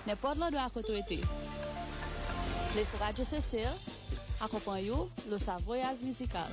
n'importe l'endroit où tu étais. Les Radio Cécile accompagnent le sa voyage musical.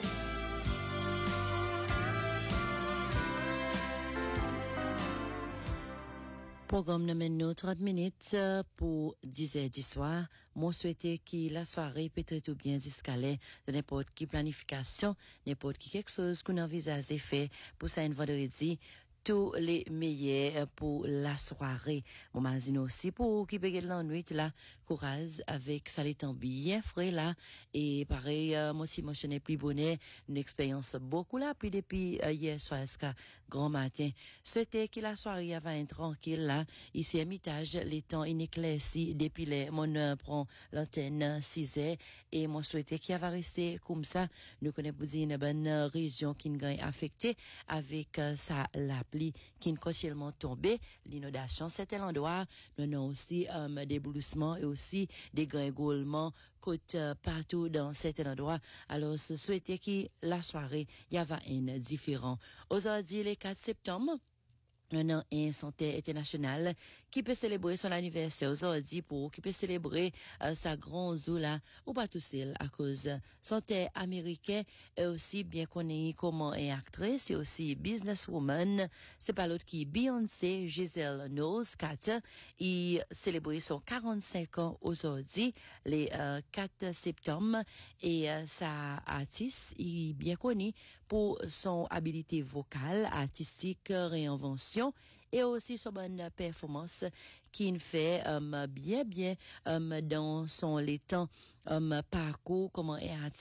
Programme nous mène 30 minutes pour 10h du soir. Moi souhaite que la soirée peut être bien jusqu'à l'air de n'importe qui planification, n'importe qui quelque chose qu'on envisage de faire pour ça un vendredi. Tous les meilleurs pour la soirée. Mon mazine aussi pour qui peut l'ennui là, courage avec ça les temps bien frais là et pareil moi aussi moi je n'ai plus bonnet une expérience beaucoup là puis depuis hier soir jusqu'à grand matin. Souhaiter que la soirée va être tranquille là, ici à mitage les temps inéclaircis depuis les mon prend l'antenne 6h et moi souhaiter qu'il va rester comme ça. Nous connaissons une bonne région qui est affectée avec ça la qui est quotidiennement tombé, l'inondation, c'était l'endroit, nous avons aussi des blousements et aussi des gringoulements côte partout dans cet endroit. Alors, je souhaitais que la soirée, il y avait un différent. Aujourd'hui, le 4 septembre, un an et santé internationale qui peut célébrer son anniversaire aujourd'hui pour qui peut célébrer sa grande zoula ou pas tout seul à cause santé américaine et aussi bien connue comme une actrice et aussi businesswoman. C'est pas l'autre qui Beyoncé Giselle Knowles Carter et célébrer son 45 ans aujourd'hui les 4 septembre et sa artiste est bien connue pour son habilité vocale artistique réinvention et aussi son bonne performance qui fait bien dans son les temps parcours comment est